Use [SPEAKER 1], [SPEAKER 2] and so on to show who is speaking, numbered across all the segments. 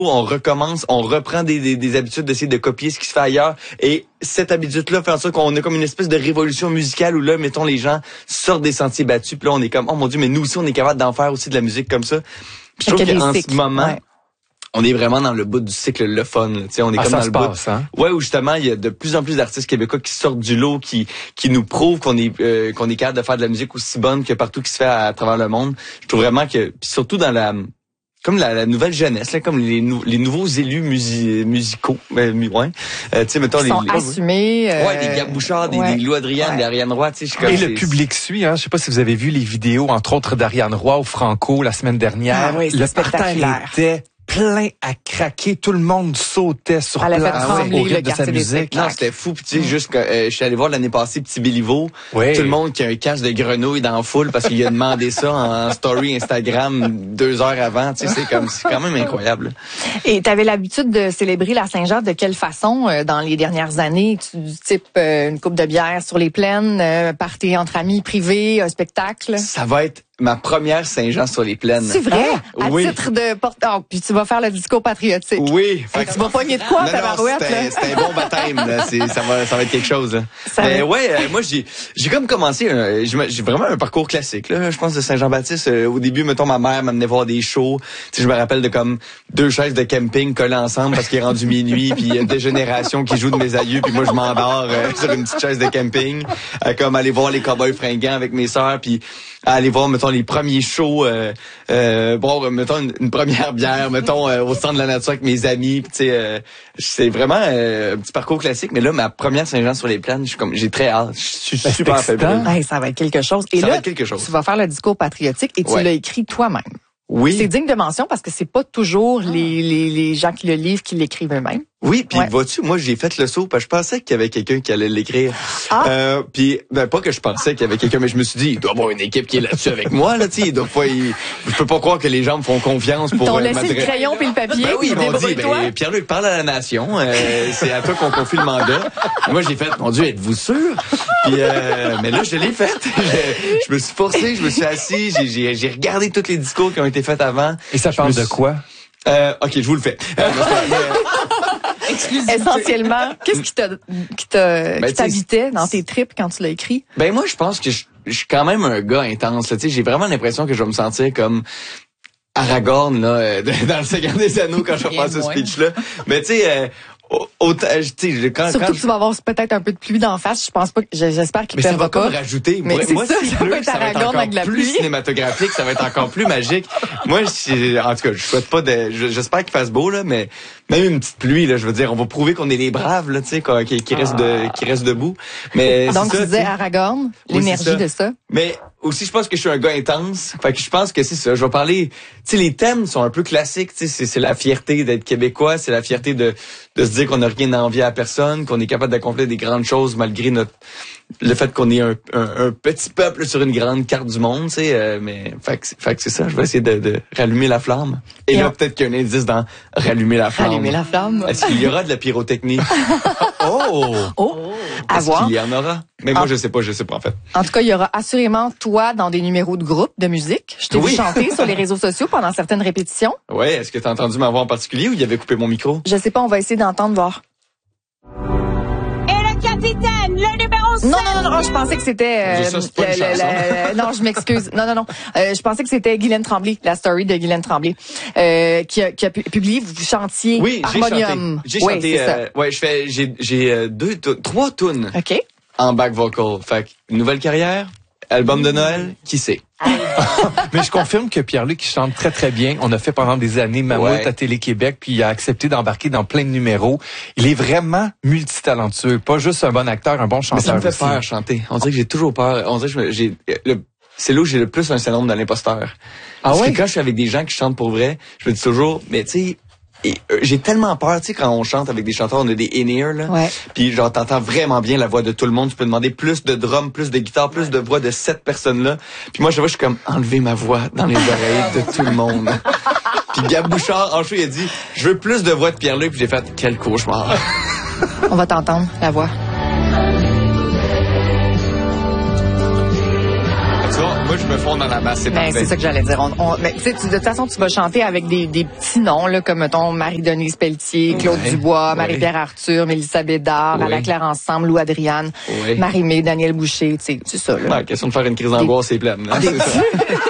[SPEAKER 1] on recommence, on reprend des habitudes d'essayer de copier ce qui se fait ailleurs. Et cette habitude-là fait en sorte qu'on a comme une espèce de révolution musicale où là, mettons, les gens sortent des sentiers battus. Puis là, on est comme, oh mon Dieu, mais nous aussi, on est capable d'en faire aussi de la musique comme ça. Puis je trouve qu'en ce moment, on est vraiment dans le bout du cycle le fun. Tu sais, on est comme dans le bout. Hein? Ouais, où justement il y a de plus en plus d'artistes québécois qui sortent du lot, qui nous prouvent qu'on est capable de faire de la musique aussi bonne que partout qui se fait à travers le monde. Je trouve vraiment que, puis surtout dans la nouvelle jeunesse, là, comme les nouveaux élus musicaux, tu sais, mettons
[SPEAKER 2] ils sont assumés.
[SPEAKER 1] Des Gab Bouchard, des Lou Adrienne, des Ariane Roy, tu sais.
[SPEAKER 3] Et le public suit, hein. Je sais pas si vous avez vu les vidéos, entre autres d'Ariane Roy au Franco la semaine dernière.
[SPEAKER 2] Ah oui,
[SPEAKER 3] le parterre était plein à craquer, tout le monde sautait sur place au rythme de sa musique.
[SPEAKER 1] Non, c'était fou. Puis tu sais, juste je suis allé voir l'année passée Petit Béliveau, tout le monde qui a un casque de grenouille dans la foule parce qu'il a demandé ça en story Instagram 2 heures avant. Tu sais, c'est quand même incroyable.
[SPEAKER 2] Et tu avais l'habitude de célébrer la Saint-Jean de quelle façon dans les dernières années? Du type une coupe de bière sur les plaines, party entre amis privés, un spectacle?
[SPEAKER 1] Ça va être ma première Saint-Jean sur les plaines.
[SPEAKER 2] C'est vrai? À titre de puis tu vas faire le discours patriotique.
[SPEAKER 1] Oui.
[SPEAKER 2] Tu vas pogner de quoi, tabarouette, là?
[SPEAKER 1] C'est un bon baptême, là. Ça va être quelque chose, là. Mais moi, j'ai comme commencé, j'ai vraiment un parcours classique, là. Je pense de Saint-Jean-Baptiste. Au début, mettons, ma mère m'amenait voir des shows. Tu sais, je me rappelle de comme 2 chaises de camping collées ensemble parce qu'il est rendu minuit, puis il y a des générations qui jouent de mes aïeux, puis moi, je m'endors sur une petite chaise de camping. Comme aller voir les Cowboys fringants avec mes sœurs, puis aller voir, mettons, les premiers shows, boire, mettons, une première bière, mettons, au centre de la nature avec mes amis. Tu sais, c'est vraiment un petit parcours classique. Mais là, ma première Saint-Jean sur les plaines, j'ai très hâte. Je suis super fébrile.
[SPEAKER 2] Hey, ça va être quelque chose. Et là, tu vas faire le discours patriotique et tu l'as écrit toi-même.
[SPEAKER 1] Oui.
[SPEAKER 2] C'est digne de mention parce que c'est pas toujours les gens qui le livrent qui l'écrivent eux-mêmes.
[SPEAKER 1] Oui, puis vois-tu, moi j'ai fait le saut parce que je pensais qu'il y avait quelqu'un qui allait l'écrire. Puis pas que je pensais qu'il y avait quelqu'un, mais je me suis dit il doit y avoir une équipe qui est là-dessus avec moi là, tu sais, je peux pas croire que les gens me font confiance pour
[SPEAKER 2] t'ont laissé le crayon puis le papier.
[SPEAKER 1] Ben oui, ils m'ont dit Pierre-Luc parle à la nation, c'est à toi qu'on confie le mandat. Moi j'ai fait mon Dieu, êtes-vous sûr? Puis mais là je l'ai fait. Je me suis forcé, je me suis assis, j'ai regardé tous les discours qui ont été faits avant.
[SPEAKER 3] Et ça parle de quoi?
[SPEAKER 1] OK, je vous le fais.
[SPEAKER 2] Essentiellement, qu'est-ce qui t'habitait dans tes tripes quand tu l'as écrit?
[SPEAKER 1] Ben moi, je pense que je suis quand même un gars intense. Tu sais, j'ai vraiment l'impression que je vais me sentir comme Aragorn là dans le Seigneur des Anneaux quand je vais faire ce speech-là. Mais tu sais.
[SPEAKER 2] Surtout que tu vas avoir peut-être un peu de pluie d'en face. Je pense pas. J'espère qu'il pleuvra pas.
[SPEAKER 1] Mais ça va comme rajouter.
[SPEAKER 2] Mais
[SPEAKER 1] moi,
[SPEAKER 2] ça va être Aragorn avec la pluie.
[SPEAKER 1] Plus cinématographique, ça va être encore plus magique. Moi, en tout cas, je souhaite pas j'espère qu'il fasse beau là, mais même une petite pluie là, je veux dire, on va prouver qu'on est les braves là, tu sais, qui restent debout. Mais
[SPEAKER 2] donc tu disais Aragorn, l'énergie de ça.
[SPEAKER 1] Mais aussi, je pense que je suis un gars intense. Fait que je pense que c'est ça. Je vais parler. Tu sais, les thèmes sont un peu classiques. Tu sais, c'est la fierté d'être québécois, c'est la fierté de se dire qu'on n'a rien à envier à personne, qu'on est capable d'accomplir des grandes choses malgré le fait qu'on est un petit peuple sur une grande carte du monde. Tu sais, mais fait que c'est ça. Je vais essayer de rallumer la flamme. Et là, peut-être qu'il y a un indice dans rallumer la flamme.
[SPEAKER 2] Rallumer la flamme.
[SPEAKER 1] Est-ce qu'il y aura de la pyrotechnie?
[SPEAKER 2] À voir.
[SPEAKER 1] Est-ce qu'il y en aura? Mais moi, je sais pas en fait.
[SPEAKER 2] En tout cas, il y aura assurément toi dans des numéros de groupe de musique. Je t'ai vu chanter sur les réseaux sociaux pendant certaines répétitions.
[SPEAKER 1] Oui, est-ce que tu as entendu ma voix en particulier ou il avait coupé mon micro?
[SPEAKER 2] Je sais pas, on va essayer d'entendre voir.
[SPEAKER 4] Et le capitaine, le numéro 7!
[SPEAKER 2] Non, je pensais que c'était... non, je m'excuse. Non. Je pensais que c'était Guylaine Tremblay, la story de Guylaine Tremblay, qui a publié, vous chantiez Harmonium.
[SPEAKER 1] J'ai chanté. J'ai 3 tunes.
[SPEAKER 2] OK.
[SPEAKER 1] En back vocal. Fait que, nouvelle carrière, album de Noël, qui sait?
[SPEAKER 3] Mais je confirme que Pierre-Luc chante très très bien. On a fait pendant des années Mammouth à Télé-Québec, puis il a accepté d'embarquer dans plein de numéros. Il est vraiment multitalentueux, pas juste un bon acteur, un bon chanteur.
[SPEAKER 1] Mais ça me fait peur chanter. On dirait que j'ai toujours peur. On dirait que c'est là où j'ai le plus un syndrome de l'imposteur. Parce que quand je suis avec des gens qui chantent pour vrai, je me dis toujours, mais tu sais, j'ai tellement peur, tu sais, quand on chante avec des chanteurs, on a des in-ear, là.
[SPEAKER 2] Ouais.
[SPEAKER 1] Puis genre, t'entends vraiment bien la voix de tout le monde. Tu peux demander plus de drums, plus de guitare, plus de voix de cette personne-là. Puis moi, je suis comme, enlever ma voix dans les oreilles de tout le monde. Puis Gab Bouchard, en show, il a dit, je veux plus de voix de Pierre-Luc. Puis j'ai fait, quel cauchemar.
[SPEAKER 2] On va t'entendre, la voix.
[SPEAKER 1] Tu vois, Moi, je me fonds dans la masse, c'est parfait.
[SPEAKER 2] C'est ça que j'allais dire. Mais de toute façon, tu vas chanter avec des petits noms, là, comme, mettons, Marie-Denise Pelletier, Claude Dubois, Marie-Pierre Arthur, Mélissa Bédard, Alain Claire Ensemble, Lou Adriane, Marie-Mé, Daniel Boucher, tu sais, c'est ça, là.
[SPEAKER 1] Ouais, question de faire une crise d'angoisse, c'est plein. Hein, c'est ça.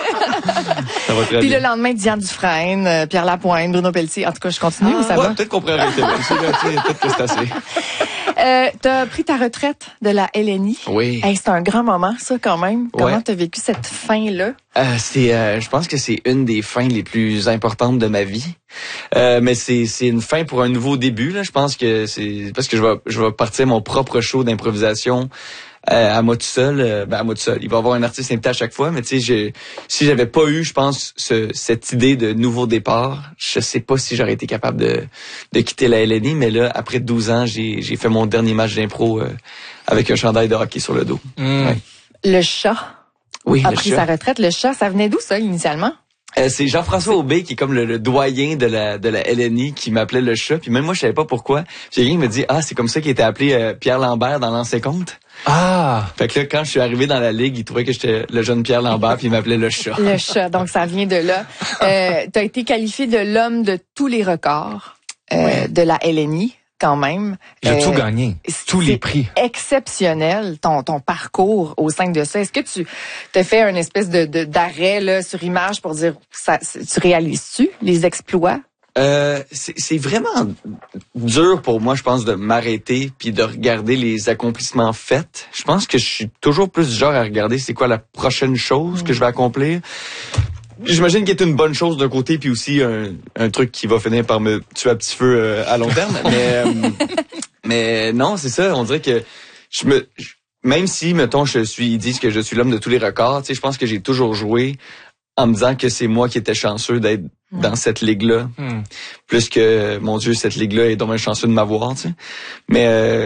[SPEAKER 1] Ça va très
[SPEAKER 2] Puis
[SPEAKER 1] bien.
[SPEAKER 2] le lendemain, Diane Dufresne, Pierre Lapointe, Bruno Pelletier. En tout cas, je continue, mais ça va.
[SPEAKER 1] Peut-être qu'on pourrait arrêter. Peut-être que c'est assez.
[SPEAKER 2] T'as pris ta retraite de la LNI.
[SPEAKER 1] Oui.
[SPEAKER 2] Hey, c'est un grand moment, ça, quand même. Comment t'as vécu cette fin-là?
[SPEAKER 1] Je pense que c'est une des fins les plus importantes de ma vie. Mais c'est une fin pour un nouveau début, là. Je pense que c'est parce que je vais partir mon propre show d'improvisation. À moi tout seul, à moi tout seul. Il va y avoir un artiste invité à chaque fois, mais tu sais, si j'avais pas eu, je pense, cette idée de nouveau départ, je sais pas si j'aurais été capable de quitter la LNI, mais là, après 12 ans, j'ai fait mon dernier match d'impro avec un chandail de hockey sur le dos. Ouais.
[SPEAKER 2] Le chat a pris sa retraite. Le chat, ça venait d'où ça, initialement?
[SPEAKER 1] C'est Jean-François Aubé qui est comme le doyen de la LNI qui m'appelait le chat. Puis même moi, je savais pas pourquoi. Puis quelqu'un me dit, c'est comme ça qu'il était appelé Pierre Lambert dans l'Ancien Compte. Fait que là, quand je suis arrivé dans la ligue, il trouvait que j'étais le jeune Pierre Lambert, puis il m'appelait le chat.
[SPEAKER 2] Le chat, donc ça vient de là. T'as été qualifié de l'homme de tous les records de la LNI. Quand même.
[SPEAKER 3] J'ai tout gagné. Tous les prix.
[SPEAKER 2] Exceptionnel, ton parcours au sein de ça. Est-ce que tu t'as fait une espèce d'arrêt là, sur image pour dire, tu réalises-tu les exploits?
[SPEAKER 1] C'est vraiment dur pour moi, je pense, de m'arrêter puis de regarder les accomplissements faits. Je pense que je suis toujours plus du genre à regarder c'est quoi la prochaine chose que je vais accomplir. J'imagine qu'il est une bonne chose d'un côté, puis aussi un truc qui va finir par me tuer à petit feu à long terme. Mais non, c'est ça. On dirait que même si, mettons, ils disent que je suis l'homme de tous les records, tu sais, je pense que j'ai toujours joué en me disant que c'est moi qui étais chanceux d'être dans cette ligue-là. Plus que, mon Dieu, cette ligue-là est donc chanceux de m'avoir, tu sais. Mais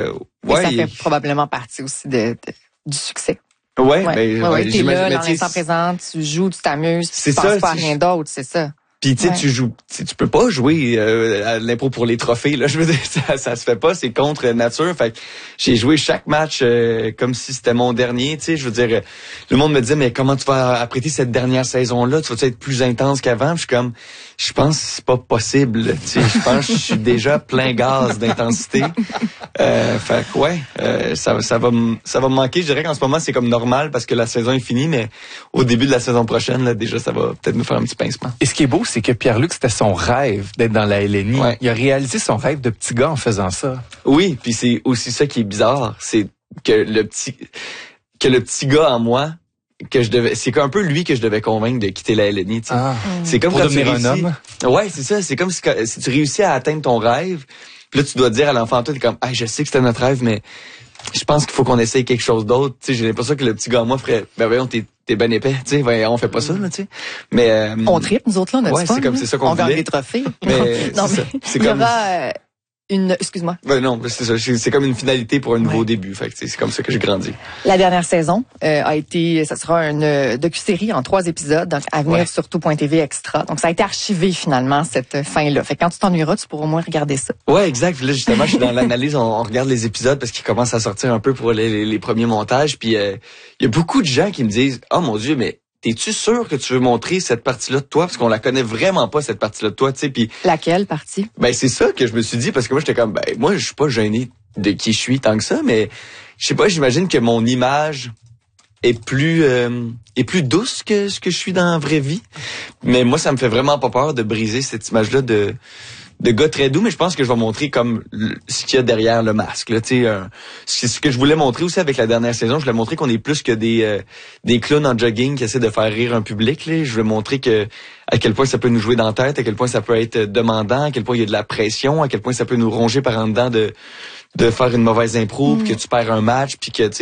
[SPEAKER 2] ça fait probablement partie aussi du succès.
[SPEAKER 1] Ouais,
[SPEAKER 2] t'es là, dans l'instant présent, tu joues, tu t'amuses, tu penses pas à rien d'autre, c'est ça.
[SPEAKER 1] Puis tu sais, tu peux pas jouer à l'impro pour les trophées, là. Je veux dire, ça se fait pas, c'est contre nature. Fait que j'ai joué chaque match comme si c'était mon dernier. Tu sais, je veux dire, le monde me dit mais comment tu vas apprêter cette dernière saison-là? Tu vas être plus intense qu'avant? Je suis comme, je pense que c'est pas possible. Tu sais, je pense que je suis déjà plein gaz d'intensité. Fait que ça va me manquer. Je dirais qu'en ce moment c'est comme normal parce que la saison est finie, mais au début de la saison prochaine, là, déjà ça va peut-être nous faire un petit pincement.
[SPEAKER 3] Et ce qui est beau, c'est que Pierre-Luc, c'était son rêve d'être dans la LNI. Ouais. Il a réalisé son rêve de petit gars en faisant ça.
[SPEAKER 1] Oui, puis c'est aussi ça qui est bizarre, c'est que le petit gars en moi, c'est un peu lui que je devais convaincre de quitter la LNI. Tu sais. C'est comme
[SPEAKER 3] pour devenir un homme.
[SPEAKER 1] Ouais, c'est ça. C'est comme si tu réussis à atteindre ton rêve, puis là tu dois dire à l'enfant, toi t'es comme, je sais que c'était notre rêve, mais je pense qu'il faut qu'on essaye quelque chose d'autre. Tu sais, j'ai l'impression que le petit gars en moi ferait, voyons, t'es ben épais, tu sais, on fait pas ça, là, tu sais. Mais
[SPEAKER 2] on tripe, nous autres là, on a
[SPEAKER 1] c'est comme c'est ça qu'on
[SPEAKER 2] on gagne des trophées.
[SPEAKER 1] Mais
[SPEAKER 2] non, mais il y aura excuse-moi.
[SPEAKER 1] Non, c'est ça. C'est comme une finalité pour un nouveau début. Fait que c'est comme ça que j'ai grandi.
[SPEAKER 2] La dernière saison ça sera une docu-série en 3 épisodes, donc à venir sur tout.tv extra. Donc ça a été archivé finalement cette fin-là. Fait que quand tu t'ennuieras, tu pourras au moins regarder ça. Ouais,
[SPEAKER 1] exact. Là justement, je suis dans l'analyse. On regarde les épisodes parce qu'ils commencent à sortir un peu pour les premiers montages. Puis il y a beaucoup de gens qui me disent, oh mon Dieu, mais t'es-tu sûr que tu veux montrer cette partie-là de toi? Parce qu'on la connaît vraiment pas, cette partie-là de toi, tu sais. Puis
[SPEAKER 2] laquelle partie?
[SPEAKER 1] C'est ça que je me suis dit, parce que moi, j'étais comme, moi, je suis pas gêné de qui je suis tant que ça, mais je sais pas, j'imagine que mon image est plus douce que ce que je suis dans la vraie vie. Mais moi, ça me fait vraiment pas peur de briser cette image-là de gars très doux, mais je pense que je vais montrer comme ce qu'il y a derrière le masque. Là, c'est ce que je voulais montrer aussi avec la dernière saison. Je voulais montrer qu'on est plus que des clowns en jogging qui essaient de faire rire un public. Là. Je voulais montrer à quel point ça peut nous jouer dans la tête, à quel point ça peut être demandant, à quel point il y a de la pression, à quel point ça peut nous ronger par en dedans de faire une mauvaise impro, puis que tu perds un match, puis que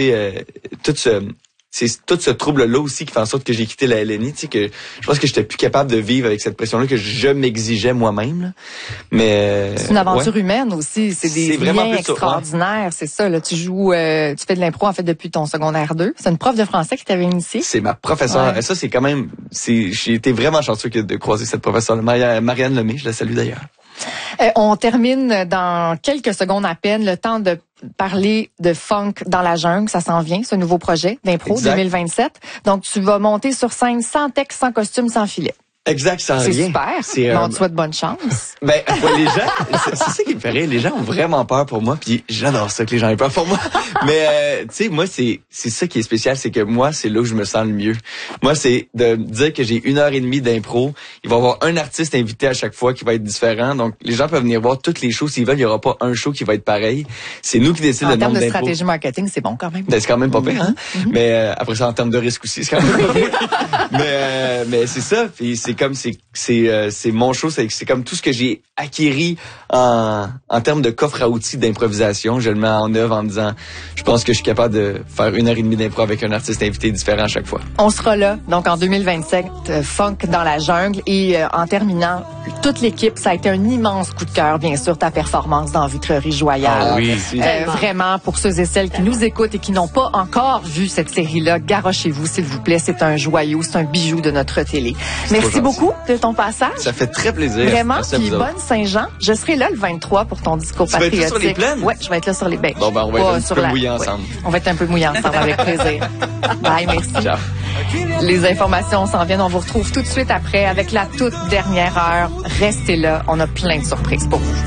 [SPEAKER 1] c'est tout ce trouble-là aussi qui fait en sorte que j'ai quitté la LNI, tu sais, que je pense que j'étais plus capable de vivre avec cette pression-là que je m'exigeais moi-même, là. Mais
[SPEAKER 2] c'est une aventure humaine aussi, c'est des liens extraordinaires, c'est ça, là, tu joues, tu fais de l'impro en fait depuis ton secondaire 2. C'est une prof de français qui t'avait initié?
[SPEAKER 1] C'est ma professeure. Ouais. Ça, c'est quand même, j'ai été vraiment chanceux de croiser cette professeure, Marianne Lemay, je la salue d'ailleurs.
[SPEAKER 2] On termine dans quelques secondes à peine. Le temps de parler de Funk dans la jungle. Ça s'en vient, ce nouveau projet d'impro 2027. Donc, tu vas monter sur scène sans texte, sans costume, sans filet.
[SPEAKER 1] Exact, sans
[SPEAKER 2] c'est
[SPEAKER 1] rien.
[SPEAKER 2] Super. On te souhaite bonne chance.
[SPEAKER 1] Ben, les gens, c'est ça qui me fait rire. Les gens ont vraiment peur pour moi, puis j'adore ça que les gens aient peur pour moi. Mais, tu sais, moi, c'est ça qui est spécial, c'est que moi, c'est là où je me sens le mieux. Moi, c'est de dire que j'ai 1h30 d'impro. Il va y avoir un artiste invité à chaque fois qui va être différent. Donc, les gens peuvent venir voir toutes les shows s'ils veulent. Il y aura pas un show qui va être pareil. C'est nous qui décidons le nombre d'impro.
[SPEAKER 2] En termes de stratégie marketing, c'est bon quand même.
[SPEAKER 1] Ben, c'est quand même pas pire, hein? Mais, après ça, en termes de risque aussi, c'est quand même pas pire. Mais c'est ça. Puis c'est comme, c'est mon show, c'est comme tout ce que j'ai acquéri en termes de coffre à outils d'improvisation. Je le mets en œuvre en me disant, je pense que je suis capable de faire 1h30 d'impro avec un artiste invité différent à chaque fois.
[SPEAKER 2] On sera là, donc en 2027, Funk dans la jungle. Et en terminant, toute l'équipe, ça a été un immense coup de cœur, bien sûr, ta performance dans Vitrerie Joyale.
[SPEAKER 3] Ah oui.
[SPEAKER 2] Vraiment, pour ceux et celles qui nous écoutent et qui n'ont pas encore vu cette série-là, garochez-vous, s'il vous plaît. C'est un joyau, c'est un bijou de notre télé. Merci beaucoup de ton passage.
[SPEAKER 1] Ça fait très plaisir.
[SPEAKER 2] Vraiment, puis bonne Saint-Jean. Je serai là le 23 pour ton discours patriotique.
[SPEAKER 1] Tu vas être là sur les plaines?
[SPEAKER 2] Ouais, je vais être là sur les baies.
[SPEAKER 1] Bon, ben, on va être un peu mouillés ensemble.
[SPEAKER 2] Ouais. On va être un peu mouillés ensemble avec plaisir. Bye, merci.
[SPEAKER 1] Ciao.
[SPEAKER 2] Les informations s'en viennent. On vous retrouve tout de suite après avec la toute dernière heure. Restez là. On a plein de surprises pour vous.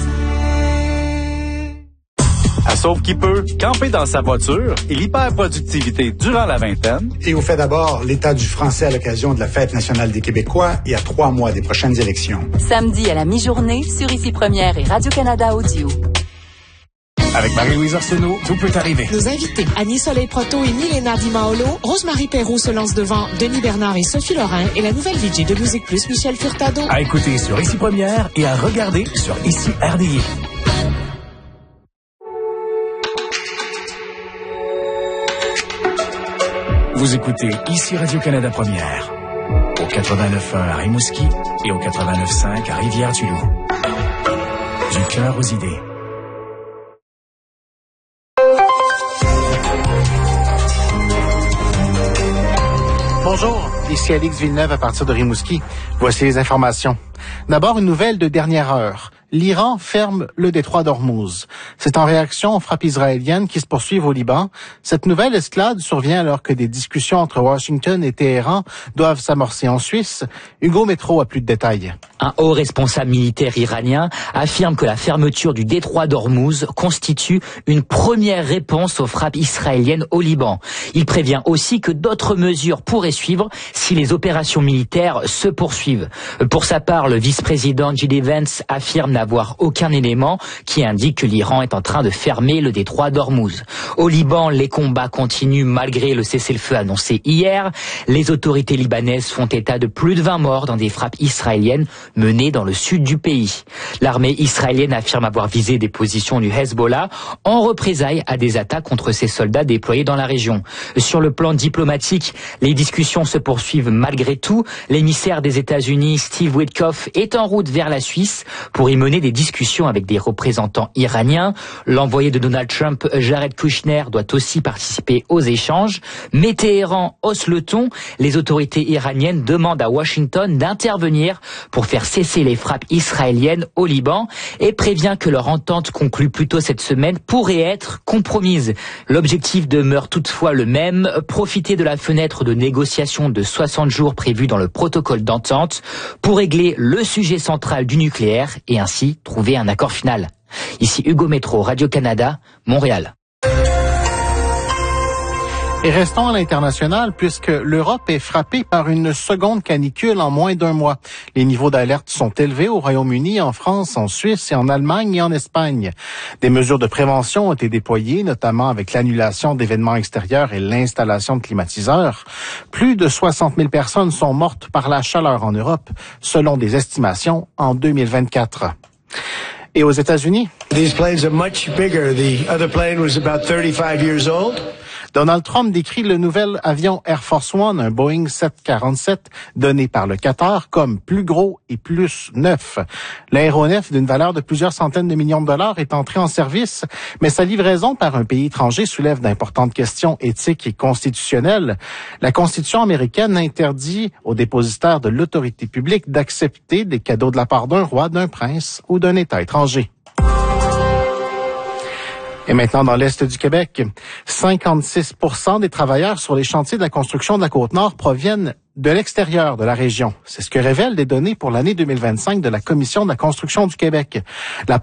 [SPEAKER 5] À Sauve qui peut, camper dans sa voiture et l'hyperproductivité durant la vingtaine.
[SPEAKER 6] Et on fait d'abord l'état du français à l'occasion de la Fête nationale des Québécois et à 3 mois des prochaines élections.
[SPEAKER 7] Samedi à la mi-journée sur Ici Première et Radio-Canada Audio.
[SPEAKER 5] Avec Marie-Louise Arsenault, tout peut arriver.
[SPEAKER 8] Nos invités, Annie Soleil-Proto et Milena Di Maolo, Rosemary Perrault se lance devant Denis Bernard et Sophie Lorrain et la nouvelle VJ de Musique Plus, Michel Furtado.
[SPEAKER 5] À écouter sur Ici Première et à regarder sur Ici RDI. Vous écoutez Ici Radio-Canada Première, au 89.1 à Rimouski et au 89.5 à Rivière-du-Loup. Du cœur aux idées.
[SPEAKER 9] Bonjour, ici Alix Villeneuve à partir de Rimouski. Voici les informations. D'abord, une nouvelle de dernière heure. L'Iran ferme le détroit d'Ormuz. C'est en réaction aux frappes israéliennes qui se poursuivent au Liban. Cette nouvelle escalade survient alors que des discussions entre Washington et Téhéran doivent s'amorcer en Suisse. Hugo Métro a plus de détails.
[SPEAKER 10] Un haut responsable militaire iranien affirme que la fermeture du détroit d'Ormuz constitue une première réponse aux frappes israéliennes au Liban. Il prévient aussi que d'autres mesures pourraient suivre si les opérations militaires se poursuivent. Pour sa part, le vice-président J.D. Vance affirme n'avoir aucun élément qui indique que l'Iran est en train de fermer le détroit d'Ormuz. Au Liban, les combats continuent malgré le cessez-le-feu annoncé hier. Les autorités libanaises font état de plus de 20 morts dans des frappes israéliennes menées dans le sud du pays. L'armée israélienne affirme avoir visé des positions du Hezbollah en représailles à des attaques contre ses soldats déployés dans la région. Sur le plan diplomatique, les discussions se poursuivent malgré tout. L'émissaire des États-Unis, Steve Witkoff, est en route vers la Suisse pour y mener des discussions avec des représentants iraniens. L'envoyé de Donald Trump, Jared Kushner, doit aussi participer aux échanges. Mais Téhéran hausse le ton. Les autorités iraniennes demandent à Washington d'intervenir pour faire cesser les frappes israéliennes au Liban et prévient que leur entente conclue plus tôt cette semaine pourrait être compromise. L'objectif demeure toutefois le même, profiter de la fenêtre de négociation de 60 jours prévue dans le protocole d'entente pour régler le sujet central du nucléaire et ainsi trouver un accord final. Ici Hugo Métro, Radio-Canada, Montréal.
[SPEAKER 9] Et restons à l'international puisque l'Europe est frappée par une seconde canicule en moins d'un mois. Les niveaux d'alerte sont élevés au Royaume-Uni, en France, en Suisse et en Allemagne et en Espagne. Des mesures de prévention ont été déployées, notamment avec l'annulation d'événements extérieurs et l'installation de climatiseurs. Plus de 60 000 personnes sont mortes par la chaleur en Europe, selon des estimations en 2024. Et aux États-Unis?
[SPEAKER 11] These planes are much bigger. The other plane was about 35 years old.
[SPEAKER 9] Donald Trump décrit le nouvel avion Air Force One, un Boeing 747, donné par le Qatar comme plus gros et plus neuf. L'aéronef d'une valeur de plusieurs centaines de millions de dollars est entré en service, mais sa livraison par un pays étranger soulève d'importantes questions éthiques et constitutionnelles. La Constitution américaine interdit aux dépositaires de l'autorité publique d'accepter des cadeaux de la part d'un roi, d'un prince ou d'un État étranger. Et maintenant, dans l'Est du Québec, 56% des travailleurs sur les chantiers de la construction de la Côte-Nord proviennent de l'extérieur de la région. C'est ce que révèlent des données pour l'année 2025 de la Commission de la construction du Québec. La